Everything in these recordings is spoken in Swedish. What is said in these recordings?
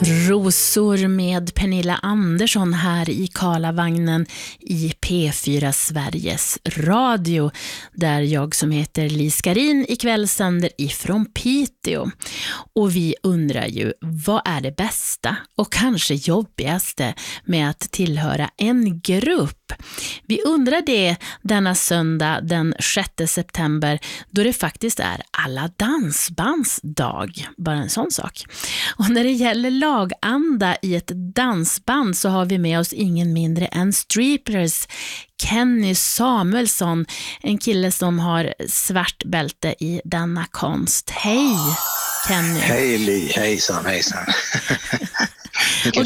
Rosor med Pernilla Andersson här i Karlavagnen i P4 Sveriges Radio, där jag som heter Lis Karin ikväll sänder ifrån Piteå. Och vi undrar ju, vad är det bästa och kanske jobbigaste med att tillhöra en grupp? Vi undrar det denna söndag den 6 september, då det faktiskt är alla dansbands dag. Bara en sån sak. Och när det gäller laganda i ett dansband så har vi med oss ingen mindre än Striplers Kenny Samuelsson, en kille som har svart bälte i denna konst. Hej Kenny. Hej Li, hejsan. Och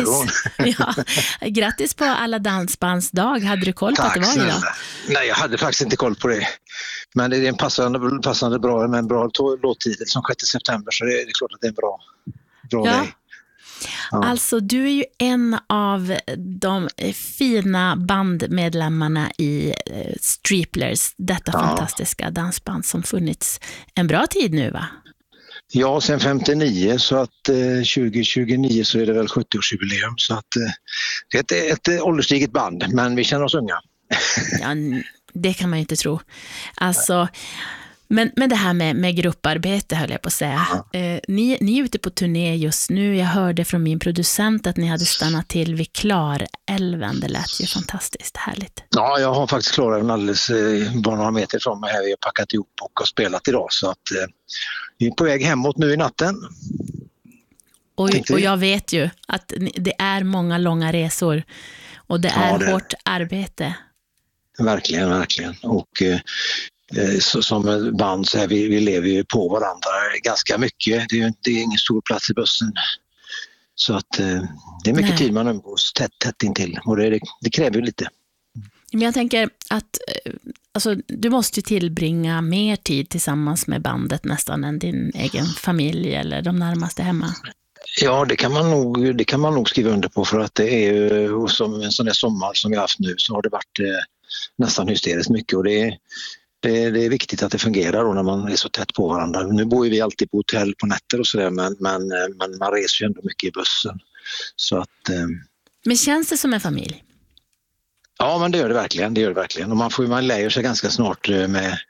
grattis på alla dansbands dag. Hade du koll på att det var idag? Nej, jag hade faktiskt inte koll på det. Men det är en passande bra, med en bra låttitel som 6 september, så det är klart att det är en bra grej. Ja. Alltså, du är ju en av de fina bandmedlemmarna i Striplers, detta fantastiska dansband som funnits en bra tid nu, va? Ja, sen 59, så att 2029 så är det väl 70-årsjubileum, så att det är ett ålderstiget band, men vi känner oss unga. Ja, det kan man ju inte tro. Alltså, men det här med grupparbete höll jag på att säga. Ni är ute på turné just nu. Jag hörde från min producent att ni hade stannat till vid Klarälven. Det lät ju fantastiskt härligt. Ja, jag har faktiskt Klarälven alldeles bara några meter från mig här. Vi har packat ihop och har spelat idag, så att vi är på väg hemåt nu i natten. Och jag vet ju att det är många långa resor och det är hårt arbete. Verkligen. Och som band så här, vi lever ju på varandra ganska mycket. Det är ingen stor plats i bussen. Så att det är mycket tid man umgås tätt intill. Och det kräver ju lite. Men jag tänker att alltså, du måste ju tillbringa mer tid tillsammans med bandet nästan än din egen familj eller de närmaste hemma. Ja, det kan man nog skriva under på, för att det är ju som en sån där sommar som vi har haft nu, så har det varit nästan hysteriskt mycket, och det är viktigt att det fungerar då när man är så tätt på varandra. Nu bor ju vi alltid på hotell på nätter och sådär, men man reser ju ändå mycket i bussen. Så att, men känns det som en familj? Ja, men det gör det verkligen. Och man lär sig ganska snart med...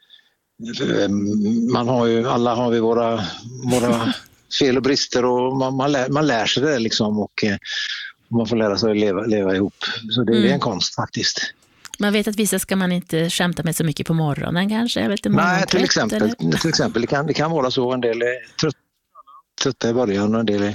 Alla har vi våra fel och brister, och man lär sig det liksom, och man får lära sig att leva ihop. Så det är en konst faktiskt. Man vet att vissa ska man inte skämta med så mycket på morgonen kanske? Jag vet inte, nej, till exempel. Det kan vara så. En del är trötta i början och en del är...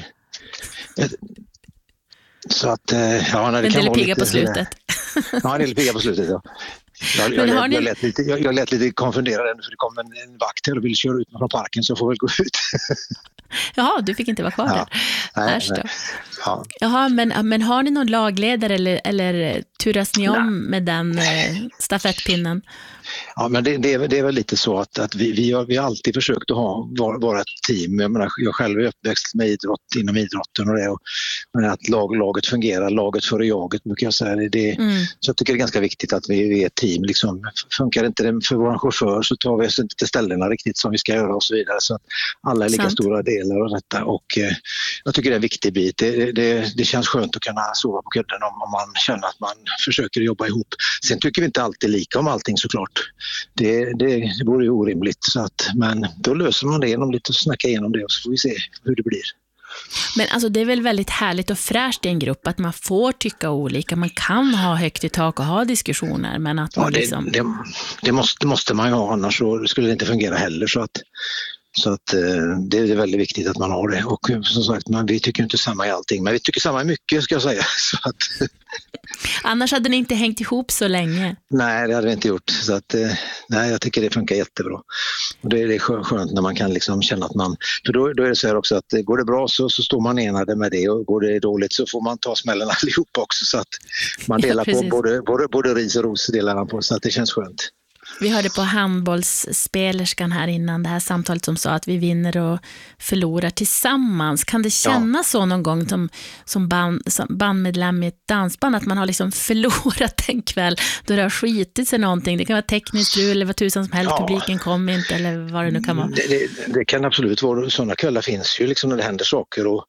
Så att, när det en kan del är vara pigga lite, på slutet. Ja, en del är pigga på slutet, ja. Jag lät lite konfunderad, för det kom en vakt här och ville köra ut från parken, så jag får väl gå ut. Jaha, du fick inte vara kvar där. Nej. Ja. Jaha, men har ni någon lagledare eller turas ni om med den stafettpinnen? Ja, men det är väl lite så att vi har alltid försökt att vara ett team. Jag själv är uppväxt med inom idrotten och det, och att laget fungerar, laget före jaget brukar jag säga. Så jag tycker det är ganska viktigt att vi är ett team. Liksom, funkar inte det för vår chaufför, så tar vi oss inte till ställena riktigt som vi ska göra och så vidare. Så att alla är lika stora delar av detta, och jag tycker det är en viktig bit. Det känns skönt att kunna sova på kudden om man känner att man försöker jobba ihop. Sen tycker vi inte alltid lika om allting, såklart. Det vore ju orimligt, så att, men då löser man det genom lite att snacka igenom det, och så får vi se hur det blir. Men alltså, det är väl väldigt härligt och fräscht i en grupp att man får tycka olika, man kan ha högt i tak och ha diskussioner, men att man det måste man ju ha, annars så skulle det inte fungera heller, så att det är väldigt viktigt att man har det. Och som sagt, vi tycker inte samma i allting, men vi tycker samma i mycket, ska jag säga. Så att, annars hade ni inte hängt ihop så länge. Nej, det hade vi inte gjort. Så att, jag tycker det funkar jättebra. Och det är skönt när man kan liksom känna att man... För då är det så här också att går det bra så står man enade med det, och går det dåligt så får man ta smällen allihop också. Så att man delar på både ris och ros, delar man på, så att det känns skönt. Vi hörde på handbollsspelerskan här innan det här samtalet som sa att vi vinner och förlorar tillsammans. Kan det kännas så någon gång som bandmedlem i ett dansband, att man har liksom förlorat en kväll då det har skitit sig någonting? Det kan vara tekniskt strul eller vad tusan som helst, publiken kom inte eller vad det nu kan vara. Det kan absolut vara, sådana kvällar finns ju liksom när det händer saker,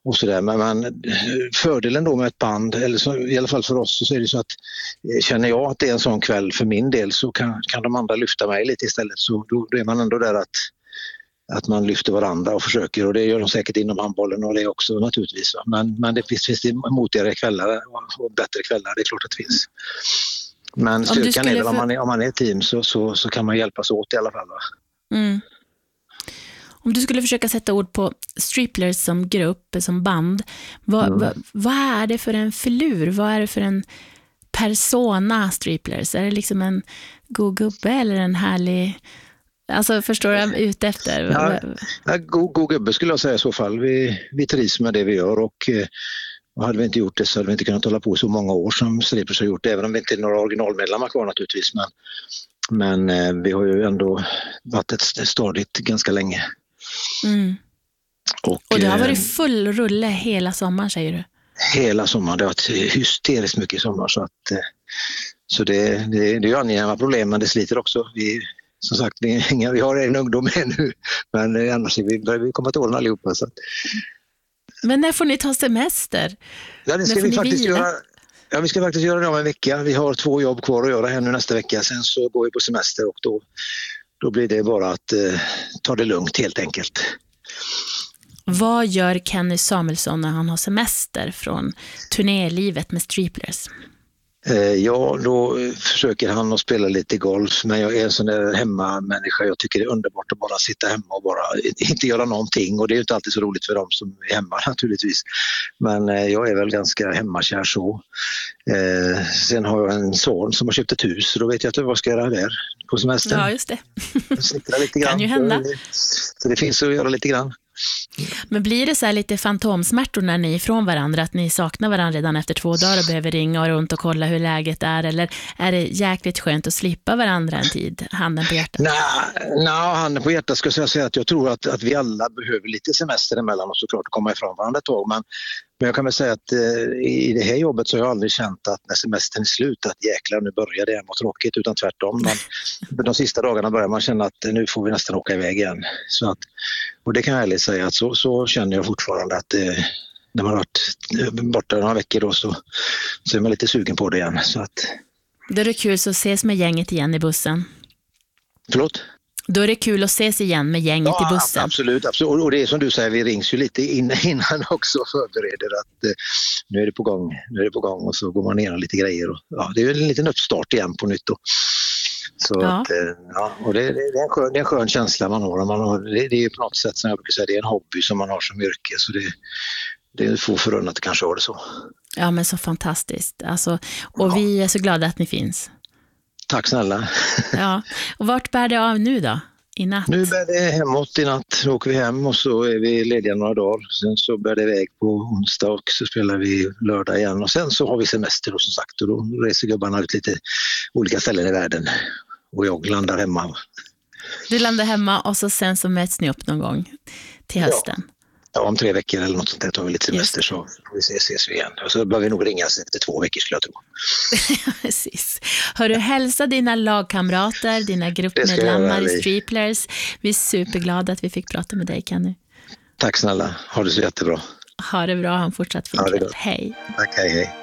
och sådär. Men fördelen då med ett band, eller så, i alla fall för oss, så är det så att känner jag att det är en sån kväll för min del, så kan de andra lyfta mig lite istället. Så då är man ändå där att man lyfter varandra och försöker, och det gör de säkert inom handbollen och det också naturligtvis. Men det finns det motigare kvällar och bättre kvällar, det är klart att det finns. Men styrkan är väl om man är ett team så kan man hjälpas åt i alla fall. Va? Mm. Om du skulle försöka sätta ord på Striplers som grupp, som band, vad är det för en filur? Vad är det för en persona Striplers? Är det liksom en god gubbe eller en härlig... Alltså förstår du vad jag är ute efter? Ja, god gubbe skulle jag säga i så fall. Vi trivs med det vi gör, och hade vi inte gjort det så hade vi inte kunnat hålla på så många år som Striplers har gjort, även om vi inte är några originalmedlemmar kvar naturligtvis. Men vi har ju ändå varit ett stadigt ganska länge. Mm. Och det har varit full rulle hela sommaren, säger du? Hela sommaren, det har varit hysteriskt mycket i sommar, så det är ju angenäma problem, men det sliter också. Som sagt, vi har en ungdom ännu, men annars vi kommer att ordna allihopa. Så. Men när får ni ta semester? Ja, det ska vi faktiskt göra. Ja, vi ska faktiskt göra det om en vecka. Vi har 2 jobb kvar att göra här nu nästa vecka. Sen så går vi på semester, och då blir det bara att ta det lugnt helt enkelt. Vad gör Kenny Samuelsson när han har semester från turnélivet med Striplers? Ja, då försöker han att spela lite golf, men jag är en sån där hemmamänniska. Jag tycker det är underbart att bara sitta hemma och bara inte göra någonting, och det är ju inte alltid så roligt för dem som är hemma naturligtvis. Men jag är väl ganska hemmakär så. Sen har jag en son som har köpt ett hus, så då vet jag inte vad jag ska göra där på semestern. Ja, just det. Sitta lite grann. Kan ju hända. Så det finns att göra lite grann. Men blir det så här lite fantomsmärtor när ni är ifrån varandra, att ni saknar varandra redan efter 2 dagar och behöver ringa runt och kolla hur läget är, eller är det jäkligt skönt att slippa varandra en tid, handen på hjärtat? Nej, handen på hjärtat ska jag säga att jag tror att vi alla behöver lite semester emellan och såklart att komma ifrån varandra ett tag, men jag kan väl säga att i det här jobbet så har jag aldrig känt att när semestern är slut att jäklar nu börjar det vad tråkigt, utan tvärtom. De sista dagarna börjar man känna att nu får vi nästan åka iväg igen. Och det kan jag ärligt säga att så känner jag fortfarande att när man har varit borta några veckor då så är man lite sugen på det igen. Så att... Då är det kul att ses med gänget igen i bussen. Förlåt? Då är det kul att ses igen med gänget i bussen. Absolut. Och det är som du säger, vi rings ju lite innan också och förbereder att nu är det på gång och så går man ner lite grejer. Och, det är en liten uppstart igen på nytt då. Så och det är en skön känsla man har. Det är ju på något sätt som jag brukar säga, det är en hobby som man har som yrke, så det är få förunnat att kanske ha det så. Ja, men så fantastiskt. Alltså, och vi är så glada att ni finns. Tack snälla. Ja, och vart bär det av nu då? I natt? Nu bär det hemåt i natt. Då åker vi hem och så är vi lediga några dagar. Sen så bär det iväg på onsdag och så spelar vi lördag igen. Och sen så har vi semester och som sagt, och då reser gubbarna ut lite olika ställen i världen. Och jag landar hemma. Du landar hemma och så sen så möts ni upp någon gång till hösten? Ja, om 3 veckor eller något sånt där tar vi lite semester så får vi ses vi igen. Och så bör vi nog ringas efter 2 veckor skulle jag tro. Precis. Hör du, hälsa dina lagkamrater, dina gruppmedlemmar i Striplers. Vi är superglada att vi fick prata med dig, Kenny. Tack snälla, ha det så jättebra. Ha det bra, ha en fortsatt fin kväll. Hej. Tack, hej.